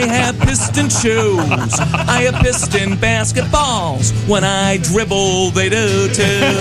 I have piston shoes. I have piston basketballs. When I dribble, they do too.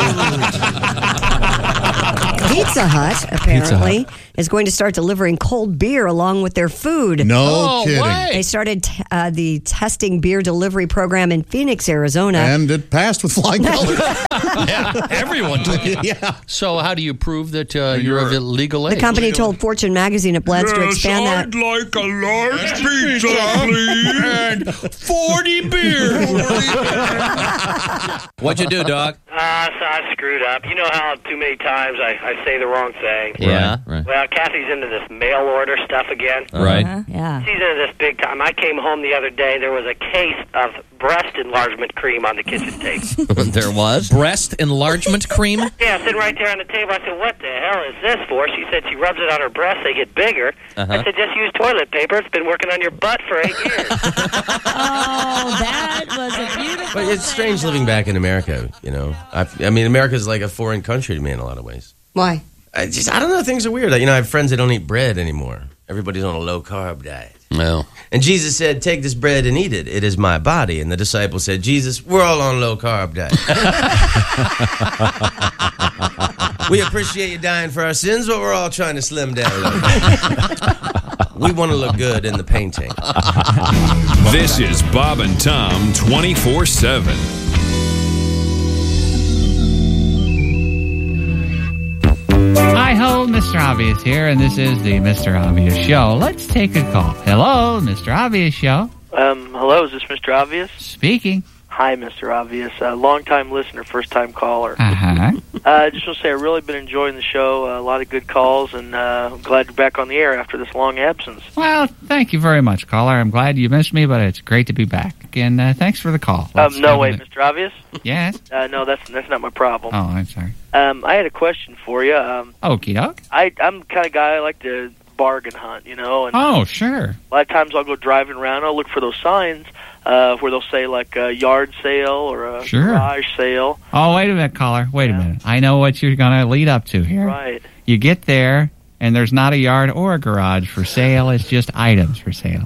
Pizza Hut, apparently, is going to start delivering cold beer along with their food. No kidding. What? They started the testing beer delivery program in Phoenix, Arizona. And it passed with flying colors. Yeah, everyone did. Yeah. So how do you prove that you're of legal age? The company told Fortune magazine it plans to expand that. I'd like a large pizza, please. And 40 beers. What'd you do, dog? So I screwed up. You know how too many times I say the wrong thing? Yeah, right. Well, Kathy's into this mail order stuff again. Right. Yeah. She's into this big time. I came home the other day. There was a case of breast enlargement cream on the kitchen table. There was? Breast enlargement cream? Yeah, sitting right there on the table. I said, what the hell is this for? She said she rubs it on her breasts. They get bigger. I said, just use toilet paper. It's been working on your butt for 8 years. Oh, that was a beautiful But it's strange living back in America, you know. I mean, America's like a foreign country to me in a lot of ways. Why? I don't know, things are weird. You know, I have friends that don't eat bread anymore. Everybody's on a low-carb diet. No. And Jesus said, take this bread and eat it. It is my body. And the disciples said, Jesus, we're all on low-carb diet. We appreciate you dying for our sins, but we're all trying to slim down a little bit. We want to look good in the painting. This is Bob and Tom 24/7. Hi-ho, Mr. Obvious here, and this is the Mr. Obvious Show. Let's take a call. Hello, Mr. Obvious Show. Hello, is this Mr. Obvious? Speaking. Hi, Mr. Obvious. Long-time listener, first-time caller. Uh-huh. I just want to say I've really been enjoying the show. A lot of good calls, and I'm glad you're back on the air after this long absence. Well, thank you very much, caller. I'm glad you missed me, but it's great to be back. And thanks for the call. No, wait, Mr. Obvious? Yes? No, that's not my problem. Oh, I'm sorry. I had a question for you. Okie doke. I'm the kind of guy I like to bargain hunt, you know. And Oh, sure. a lot of times I'll go driving around. I'll look for those signs where they'll say like a yard sale or a Sure. garage sale. Oh, wait a minute, caller. Wait a minute. I know what you're going to lead up to here. Right. You get there, and there's not a yard or a garage for sale. It's just items for sale.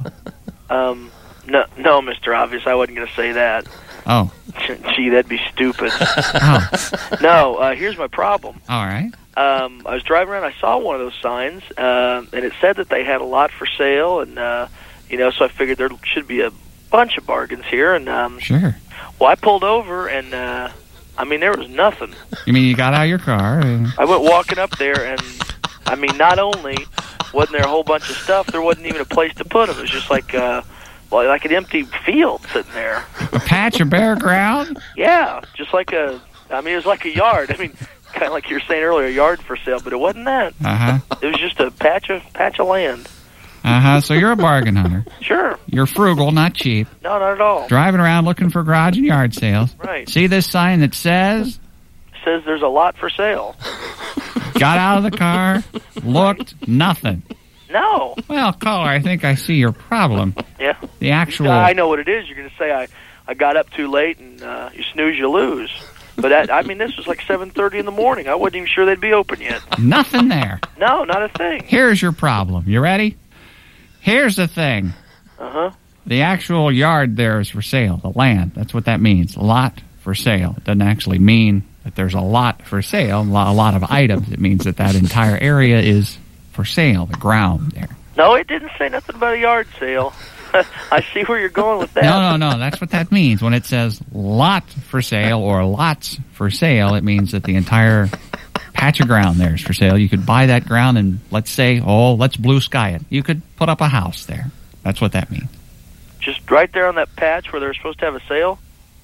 No, Mr. Obvious, I wasn't going to say that. Oh. Gee, that'd be stupid. Oh. No, here's my problem. All right. I was driving around. I saw one of those signs, and it said that they had a lot for sale, and so I figured there should be a bunch of bargains here. And Sure. well, I pulled over, and there was nothing. You mean you got out of your car? I went walking up there, and not only wasn't there a whole bunch of stuff, there wasn't even a place to put them. It was just like an empty field sitting there. A patch of bare ground? Yeah, just like it was like a yard. Kind of like you were saying earlier, a yard for sale, but it wasn't that. Uh-huh. It was just a patch of land. Uh-huh. So you're a bargain hunter. Sure. You're frugal, not cheap. No, not at all. Driving around looking for garage and yard sales. Right. See this sign that says? It says there's a lot for sale. Got out of the car, looked, nothing. No. Well, caller, I think I see your problem. Yeah. The actual... I know what it is. You're going to say I got up too late and you snooze, you lose. But this was like 7:30 in the morning. I wasn't even sure they'd be open yet. Nothing there. No, not a thing. Here's your problem. You ready? Here's the thing. Uh-huh. The actual yard there is for sale, the land. That's what that means, lot for sale. It doesn't actually mean that there's a lot for sale, a lot of items. It means that entire area is for sale, the ground there. No, it didn't say nothing about a yard sale. I see where you're going with that. No. That's what that means. When it says lot for sale or lots for sale, it means that the entire patch of ground there is for sale. You could buy that ground and let's blue sky it. You could put up a house there. That's what that means. Just right there on that patch where they're supposed to have a sale?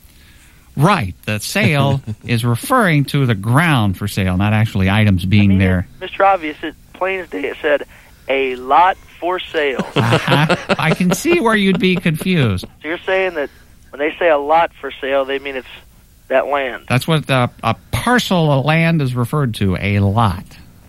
Right. The sale is referring to the ground for sale, not actually items being there. Mr. Obvious, plain as day, it said a lot for sale. Uh-huh. I can see where you'd be confused. So you're saying that when they say a lot for sale, they mean it's that land? That's what a parcel of land is referred to, a lot.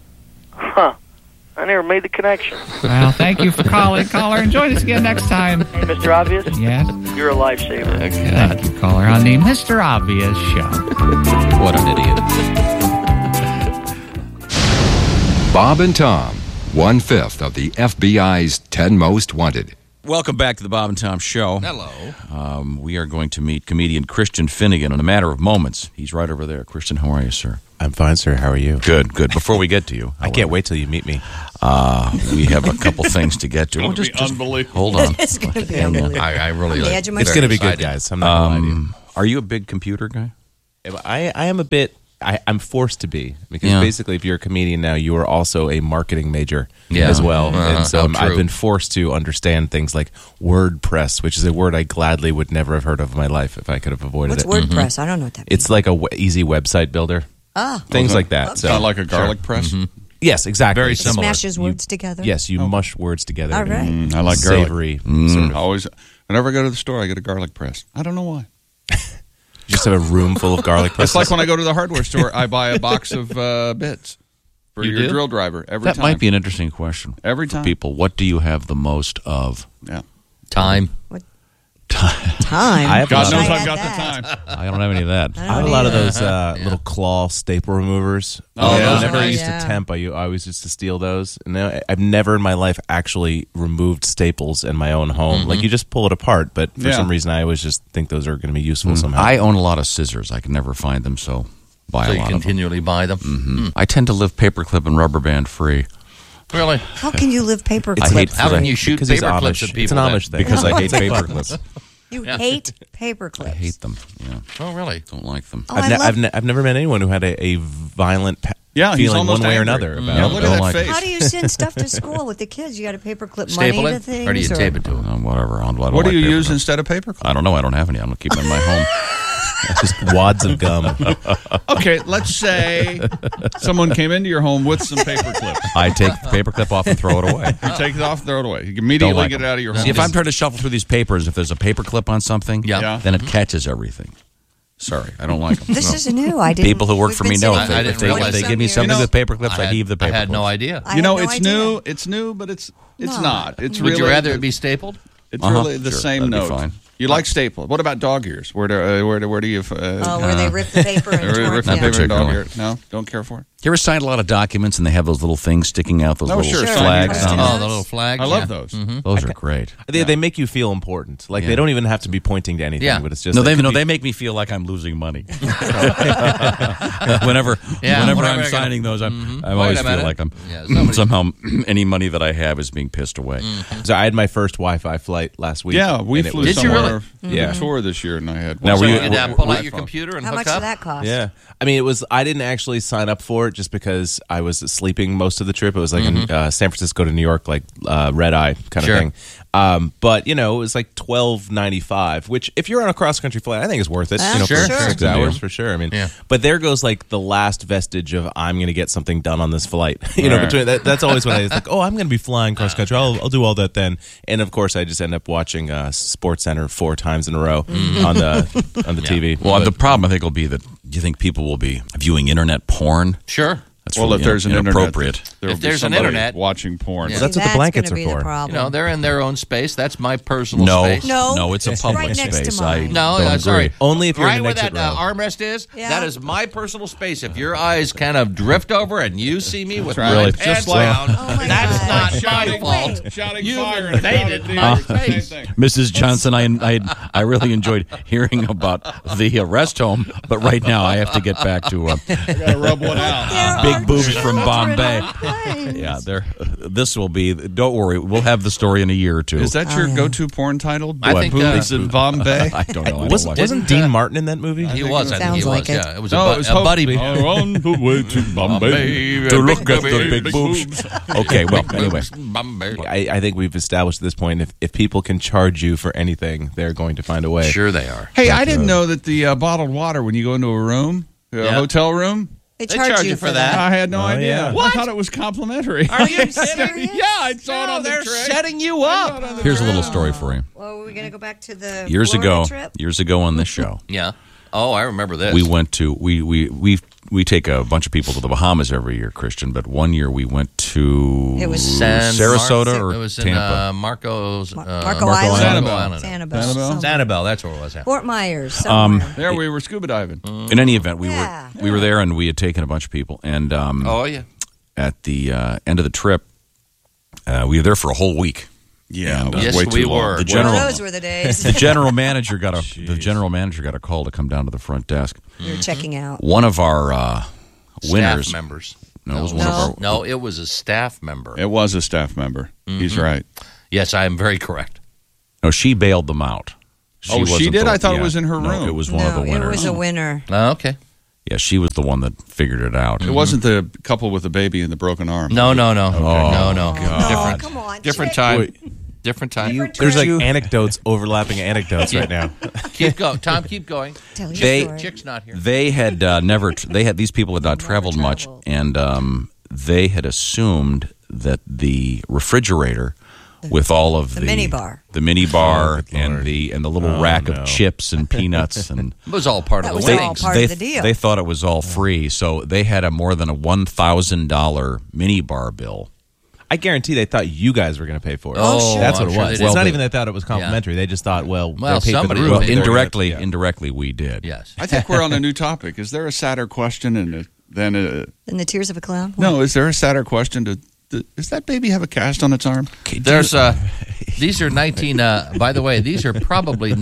Huh. I never made the connection. Well, thank you for calling, caller, and join us again next time. Hey, Mr. Obvious? Yes? You're a lifesaver. Okay. Thank you, caller, on the Mr. Obvious Show. What an idiot. Bob and Tom, 1/5 of the FBI's 10 Most Wanted. Welcome back to the Bob and Tom Show. Hello. We are going to meet comedian Christian Finnegan in a matter of moments. He's right over there. Christian, how are you, sir? I'm fine, sir. How are you? Good. Before we get to you, I can't wait till you meet me. We have a couple things to get to. It's going to be unbelievable. Hold on. It's going to be unbelievable. I really On the edge of my It's seat. going to be good, guys. I'm not going to lie to you. Are you a big computer guy? I am a bit. I'm forced to be because Yeah. basically, if you're a comedian now, you are also a marketing major Yeah. as well, and so How I've true. been forced to understand things like WordPress, which is a word I gladly would never have heard of in my life if I could have avoided What's it. WordPress? I don't know what that means. It's like a easy website builder, things like that. It's So kind of like a garlic press. yes, exactly. Very It similar. smashes words together. Yes, you mush words together. All right. in I like garlic. savory. Whenever I go to the store, I get a garlic press. I don't know why. You just have a room full of garlic presses. It's like when I go to the hardware store, I buy a box of bits for You your do? drill driver every That time. might be an interesting question. Every for time. people. What do you have the most of? Yeah. Time. Time. I have a God lot knows of- I've got the time. I don't have any of that. I have a lot of those little claw staple removers. Oh, I those are never nice. used to temp. I always used to steal those. And now I've never in my life actually removed staples in my own home. Like you just pull it apart, but for Yeah. some reason I always just think those are going to be useful somehow. I own a lot of scissors. I can never find them, so buy So a you lot of them. continually buy them. I tend to live paperclip and rubber band free Really? How can you live paper It's clips? How can you shoot because he's paper clips Amish. at people? It's an Amish thing. because I hate paperclips. You hate paper clips. I hate them. Yeah, Oh, really? don't like them. Oh, I love- I've never met anyone who had a violent Yeah, he's feeling one almost way or angry. another about Yeah, it. look at don't that like face. How do you send stuff to school with the kids? You got to paperclip Staple money to it? things? Or do you tape it to them? Whatever. I don't What do like you paper use clips. instead of paper clips? I don't know. I don't have any. I'm gonna keep them in my home. Just wads of gum. Okay, let's say someone came into your home with some paper clips. I take the paperclip off and throw it away. You take it off, throw it away. You can immediately Don't like get it them. out of your home. See, if I'm trying to shuffle through these papers, if there's a paperclip on something, Yeah. then it catches everything. Sorry, I don't like them. This No. is new. I didn't. People who work we've for been me know sitting if here I they, didn't if they, realize if they that. give me something with paperclips, I heave the paperclips. I had no idea. I You know, had no it's idea. new. It's new, but it's No. not. It's Would really you rather it be stapled? It's Uh-huh. really the Sure, same that'd be note. fine. You like staple. What about dog ears? Where do you? Where they rip the paper and torn rip it the down. paper and dog particularly. ears? No, don't care for it. You ever signed a lot of documents and they have those little things sticking out, those Oh, little sure, flags signing on cards. them? Oh, the little flags. I love yeah. those. Those are great. They make you feel important. Like Yeah. they don't even have to be pointing to anything, Yeah. but it's just No, like, they make me feel like I'm losing money. whenever whenever I'm I signing those, I Wait always a feel minute. like I'm Yeah, somebody- somehow any money that I have is being pissed away. So I had my first Wi-Fi flight last week. Yeah, we and it flew was Did you somewhere really? Yeah. tour this year, and I had. Now, So were you you- could pull out your computer and How hook much up? did that cost? Yeah, I mean, I didn't actually sign up for it just because I was sleeping most of the trip. It was like a San Francisco to New York, like red eye kind Sure. of thing. But it was like $12.95, which if you're on a cross country flight, I think is worth it. Sure, for sure. 6 hours for sure. I mean, Yeah. but there goes like the last vestige of I'm going to get something done on this flight. Right. Between that's always when I was like, oh, I'm going to be flying cross country. I'll do all that then. And of course, I just end up watching Sports Center 4 times in a row on the TV. Well, the problem I think will be that you think people will be viewing internet porn. Sure. That's Well, really if there's an inappropriate. internet, there will If be there's an somebody internet- watching porn. Yeah. Well, that's what the blankets gonna are be for. The problem. You know, they're in their own space. That's my personal No, space. No. it's a It's public right next to space. mine. I No, don't agree. sorry. Only if you're right in where an exit that row. armrest is. Yeah. That is my personal space. If your eyes kind of drift over and you see me with my Really? pants Just like- down, Oh my that's God. not my Shouting, fault. shouting You fire and invaded shouting my it's the same space. thing. Mrs. Johnson, I really enjoyed hearing about the rest home, but right now I have to get back to Gotta rub one out. There big are boobs from children Bombay. on planes. Yeah, this will be. Don't worry, we'll have the story in a year or two. Is that your go-to porn title? I think, Boobies in Bombay. I don't know. I don't Wasn't watch it. Dean Martin in that movie? He was. I think Sounds he was. like it. Yeah, it was No, a, it was a buddy. on the way to Bombay To look at the big boobs. Okay, well, anyway. Bombay. I think we've established at this point if people can charge you for anything, they're going to find a way. Sure, they are. Hey, I didn't know that the bottled water when you go into a room, a Yeah. hotel room. They They charge charge you you for for that. I had no idea. yeah. I thought it was complimentary. Are you serious? Yeah, I saw it on the they're tray. setting you up. Here's a little story for you. Well, we're going to go back to the Years Florida ago, trip. on this show, Yeah. Oh, I remember this. we went to we take a bunch of people to the Bahamas every year, Christian. But one year we went to It was Sarasota Mar- or It was in Tampa. Marco's. Marco Island. Island. Sanibel. Sanibel. Sanibel? Sanibel, that's where it was. Yeah. Fort Myers. Somewhere. There we were scuba diving. In any event, we Yeah. were there and we had taken a bunch of people. And Oh, yeah. at the end of the trip, we were there for a whole week. Yeah, And, it was Yes, way we too long. were. The general, Those were the days. the general manager got a call to come down to the front desk. We were checking out. One of our winners. Staff members. No, it was one of our. No, it was a staff member. It was a staff member. He's right. Yes, I am very correct. No, she bailed them out. She wasn't did? the- I thought it yeah, was in her no, room. It was one of the No, winners. it was a winner. Oh, okay. Yeah, she was the one that figured it out. It wasn't the couple with the baby and the broken arm. No. No. Oh, Different. come on. Different Chip. time. Different time. There's like anecdotes overlapping anecdotes right now. Keep going, Tom. Keep going. Tell your They- story. Chick's not here. They had these people had not traveled much, and they had assumed that the refrigerator with all of The minibar. the minibar and the little rack of chips and peanuts and It was all part That of was the all winnings. part of the deal. They thought it was all free, so they had a more than a $1,000 minibar bill. I guarantee they thought you guys were going to pay for it. Oh, That's I'm what it sure was. they It's did. not even they thought it was complimentary. They just thought, well, Well, they paid for the somebody room. will Well, pay for it. indirectly, we did. Yes. I think we're on a new topic. Is there a sadder question than And the tears of a clown? No, is there a sadder question does that baby have a cast on its arm? There's these are 19. By the way, these are probably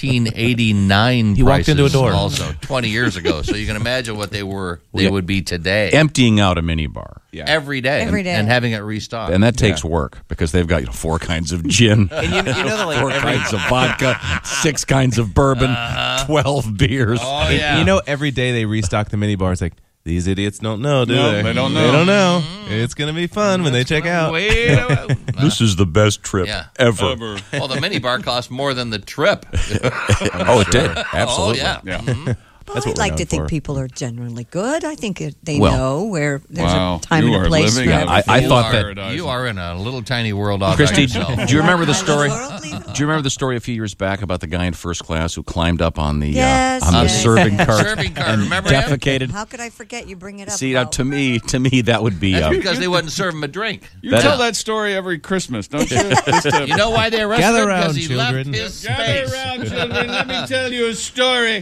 1989. He walked into a prices door. Also 20 years ago. So you can imagine what they would be today. Emptying out a minibar. Every day. Every day. And having it restocked. And that takes work because they've got 4 kinds of gin, And you know that, like, 4 kinds of vodka, 6 kinds of bourbon, 12 beers. Oh, yeah. You know, every day they restock the mini bars. Like, these idiots don't know, do No, they? they don't know. They don't know. It's going to be fun when they check out. Wait a minute. This is the best trip ever. Well, the minibar cost more than the trip. Oh, it did. Absolutely. Oh, yeah. Yeah. Well, That's I'd what we're like known to think for. people are generally good. I think they Well, know where there's Wow. a time You and are a place living for in a everything. I thought that. Paradise. You are in a little tiny world all by Christy, yourself. do you remember the story? World, leave it Do you remember the story a few years back about the guy in first class who climbed up on the Yes, on the yes. serving cart Serving cart, and remember him? defecated? How could I forget you bring it up? See, now, about- to me, that would be. That's because they wouldn't serve him a drink. You That- tell that story every Christmas, don't you? Just to- You know why they arrested Gather him? round, Because he children. left his Gather space. around, children. Let me tell you a story.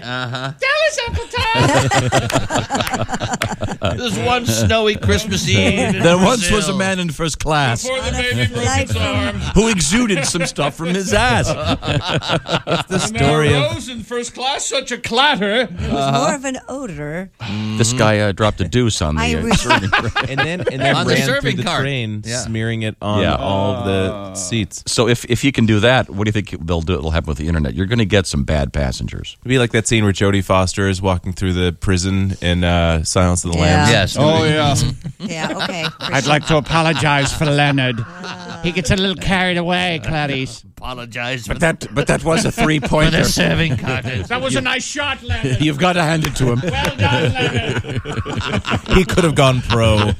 This one snowy Christmas Eve. in There once was a Brazil. man in first class Before the baby broke Flight its arm. who exuded some stuff from his ass. The And story there of arose in first class such a clatter. It was more of an odor. This guy dropped a deuce on the I really- serving cart. and then On the ran through serving the cart. train, Yeah. smearing it on Yeah. all of the seats. So if you can do that, what do you think they'll do? It'll happen with the internet. You're going to get some bad passengers. It'd be like that scene where Jodie Foster is walking through the prison in Silence of the Yeah. Lambs. Yes. Oh, yeah. Yeah, okay. I'd like to apologize for Leonard. He gets a little carried away, Clarice. Apologize for But that was a for 3-pointer. the serving cart. That was a nice shot, Leonard. You've got to hand it to him. Well done, Leonard. He could have gone pro.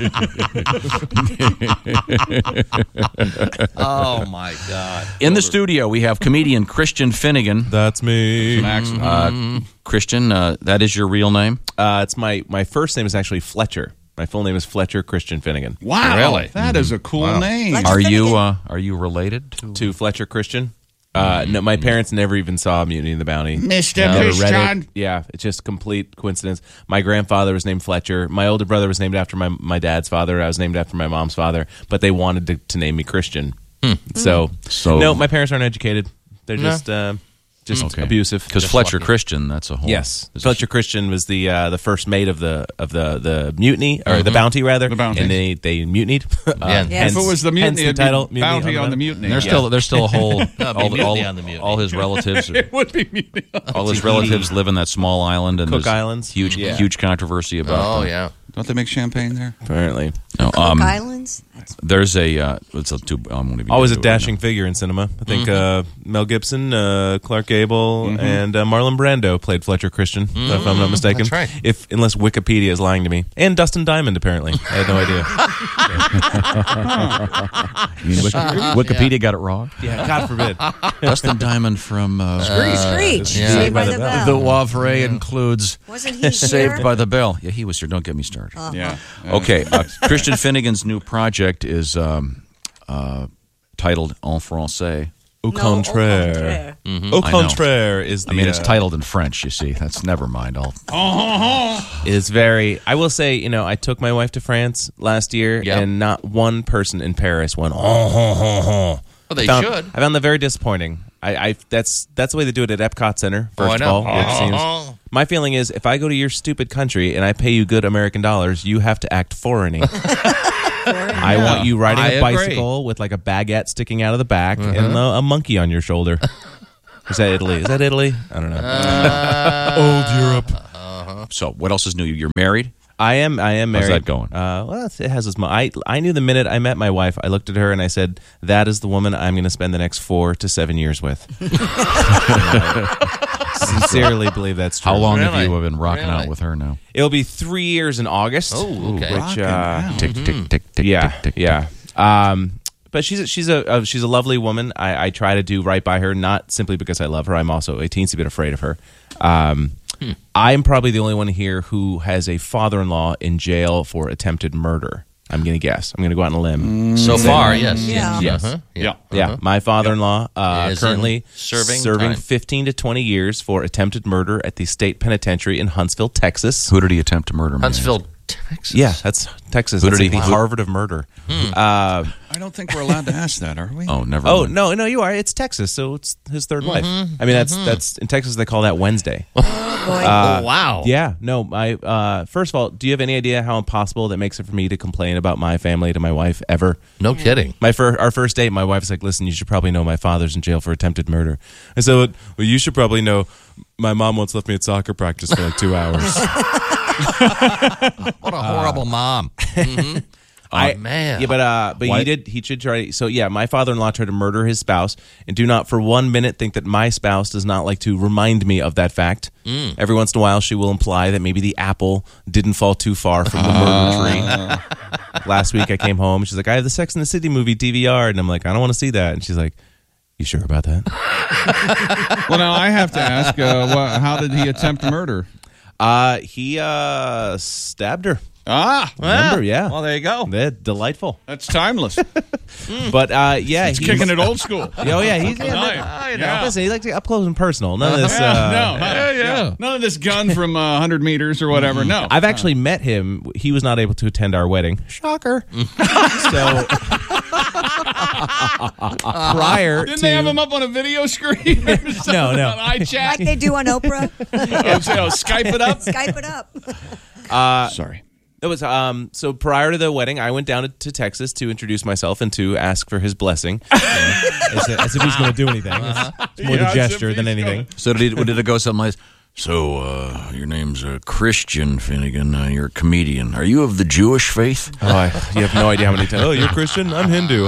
Oh, my God. In the studio, we have comedian Christian Finnegan. That's me. Christian, that is your real name? It's my first name is actually Fletcher. My full name is Fletcher Christian Finnegan. Wow. Really? That is a cool name. Fletcher Are you related to? To Fletcher Christian. No, my parents never even saw Mutiny and the Bounty. Mr. Never read Christian. it. Yeah, it's just complete coincidence. My grandfather was named Fletcher. My older brother was named after my dad's father. I was named after my mom's father, but they wanted to name me Christian. So no, my parents aren't educated. They're just Okay. abusive. Because Fletcher Christian, that's a whole. Yes, Fletcher Christian was the first mate of the mutiny or the bounty rather, The bounty. and they mutinied. Yeah. hence- If it was the mutiny, hence it'd the be title Bounty on the Mutiny. There's still a whole Mutiny on the Mutiny. all his relatives. It would be Mutiny. All his relatives live in that small island, and Cook there's Islands. huge controversy about. Oh, yeah. Don't they make champagne there? Apparently, No, Cook Islands? That's there's a. It's a two. I'm going to be always a into it right dashing figure in cinema. I think Mel Gibson, Clark Gable, and Marlon Brando played Fletcher Christian, if I'm not mistaken. That's right. Unless Wikipedia is lying to me, and Dustin Diamond apparently. I had no idea. now. You mean Wikipedia got it wrong. Yeah, God forbid. Dustin Diamond from Screech. yeah. Saved by the Bell. The Wavre includes Wasn't he Saved here? by the Bell. Yeah, he was here. Don't get me started. Yeah. Okay, Christian Finnegan's new project is titled En Français. Au No, contraire. au contraire. Au I know. contraire is the. I mean, it's titled in French. You see, that's never mind. Is very. I will say, I took my wife to France last year, Yep. and not one person in Paris went. Oh, Well, they I should. found that very disappointing. That's the way they do it at Epcot Center. First of all, it seems. My feeling is, if I go to your stupid country and I pay you good American dollars, you have to act foreign-y. I want you riding a bicycle with like a baguette sticking out of the back and a monkey on your shoulder. Is that Italy? Is that Italy? I don't know. Old Europe. So, what else is new? You're married? I am married. How's that going? Well, it has its. I knew the minute I met my wife, I looked at her and I said, "That is the woman I'm going to spend the next 4 to 7 years with." Sincerely believe that's true. How long have you been rocking out with her now? It'll be 3 years in August. Oh, okay. Which tick tick tick tick. yeah, tick, tick, yeah. But she's a lovely woman. I try to do right by her, not simply because I love her. I'm also a teensy bit afraid of her. I'm probably the only one here who has a father-in-law in jail for attempted murder. I'm going to guess. I'm going to go out on a limb. So far, yes. Yeah. Yes. Yeah. My father-in-law currently serving 15 to 20 years for attempted murder at the state penitentiary in Huntsville, Texas. Who did he attempt to murder? Huntsville, Texas. Yeah, that's Texas. Who That's did he- the Harvard of murder. I don't think we're allowed to ask that, are we? Oh, never. Oh mind. no, you are. It's Texas, so it's his third wife. I mean, that's in Texas they call that Wednesday. Wow. Yeah, no. First of all, do you have any idea how impossible that makes it for me to complain about my family to my wife ever? No kidding. Our first date, my wife's like, "Listen, you should probably know my father's in jail for attempted murder." I said, "Well, you should probably know my mom once left me at soccer practice for like 2 hours." What a horrible mom. Man. Yeah, but he should try. So yeah, my father-in-law tried to murder his spouse, and do not for 1 minute think that my spouse does not like to remind me of that fact. Every once in a while, she will imply that maybe the apple didn't fall too far from the murder tree. Last week, I came home. She's like, "I have the Sex and the City movie DVR," and I'm like, "I don't want to see that." And she's like, "You sure about that?" Well, now I have to ask, how did he attempt murder? He stabbed her. Remember? Yeah. Well, there you go. They're delightful. That's timeless. But yeah, he's kicking it old school. Oh yeah, he's listen, he likes to up close and personal. None of this. None of this gun from 100 meters or whatever. No, I've actually met him. He was not able to attend our wedding. Shocker. So prior didn't to, they have him up on a video screen? No. On iChat, Like they do on Oprah. Skype it up. Skype it up. Sorry. It was so prior to the wedding, I went down to Texas to introduce myself and to ask for his blessing, as if he's going to do anything. It's more the gesture than anything. So did it go something like, so your name's Christian Finnegan. You're a comedian. Are you of the Jewish faith? Oh, you have no idea how many times. Oh, you're Christian? I'm Hindu.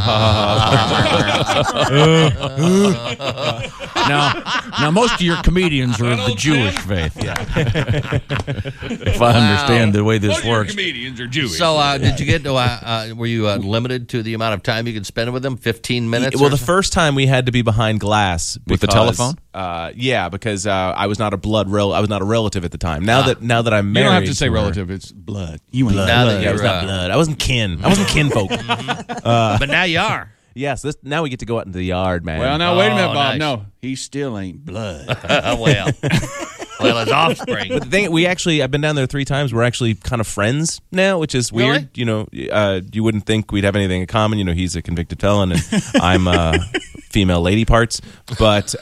Now, most of your comedians are of the Jewish faith. Yeah. If I understand the way this works. Comedians are Jewish. So did you get to, were you limited to the amount of time you could spend with them? 15 minutes? Well, the first time we had to be behind glass With the telephone? Yeah, because I was not I was not a relative at the time. Now that I'm married, you don't have to say to her- relative. It's blood. You ain't Blood. Now that Yeah, you're, I was not blood. I wasn't kin. I wasn't kinfolk. but now you are. Yes, now we get to go out into the yard, man. Well, now wait a minute, Bob. nice. No, he still ain't blood. Well, his offspring. But the thing, I've been down there 3 times. We're actually kind of friends now, which is weird. Really? You know, you wouldn't think we'd have anything in common. You know, he's a convicted felon, and I'm female lady parts. But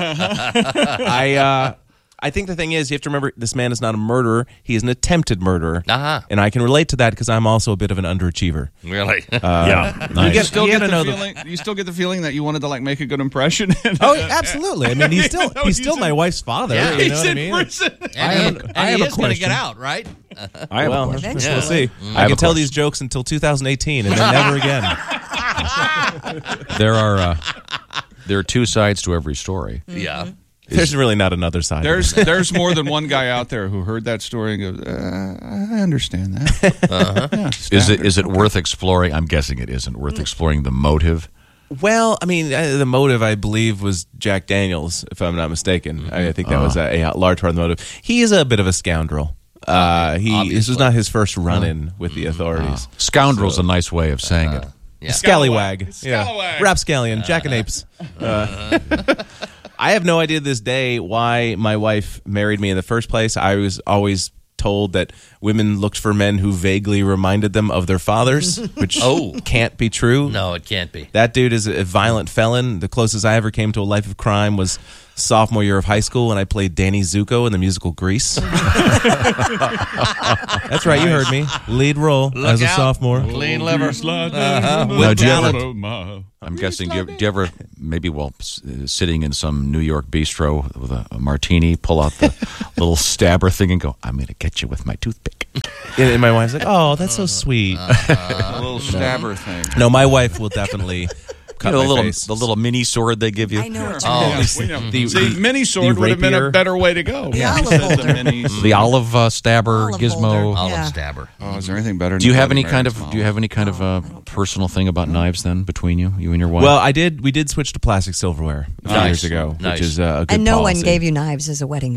I think the thing is, you have to remember, this man is not a murderer. He is an attempted murderer. And I can relate to that because I'm also a bit of an underachiever. Really? Yeah. Nice. You still get the feeling that you wanted to make a good impression. Oh, absolutely. I mean, he's still my wife's father. Yeah, you know he's what I in mean? prison. And he is going to get out, right? I have a Well, question. we'll see. I I have can a tell question. these jokes until 2018 and then never again. There are 2 sides to every story. Yeah. There's really not another side. There's more than one guy out there who heard that story and goes, I understand that. Yeah, Is it worth exploring? I'm guessing it isn't worth exploring the motive. Well, I mean, the motive, I believe, was Jack Daniels, if I'm not mistaken. I think that was a large part of the motive. He is a bit of a scoundrel. This was not his first run-in with the authorities. Scoundrel's a nice way of saying it. Yeah. Scallywag. Scallywag. Rapscallion. Jackanapes. I have no idea to this day why my wife married me in the first place. I was always told that women looked for men who vaguely reminded them of their fathers, which can't be true. No, it can't be. That dude is a violent felon. The closest I ever came to a life of crime was sophomore year of high school when I played Danny Zuko in the musical Grease. That's right, you heard me. Lead role as a sophomore. Clean liver. Now, do you ever, I'm guessing, do you ever, maybe while sitting in some New York bistro with a martini, pull out the little stabber thing and go, I'm going to get you with my toothpick. And my wife's like, oh, that's so sweet. A little stabber thing. No, my wife will definitely cut my face. The little mini sword they give you. I know what you mean. The mini sword would have been a better way to go. Yeah. The olive stabber gizmo. Olive stabber. Oh, is there anything better? Do you have any kind of personal thing about knives then between you and your wife? Well, we did switch to plastic silverware a few years ago, which is a good And no policy. one gave you knives as a wedding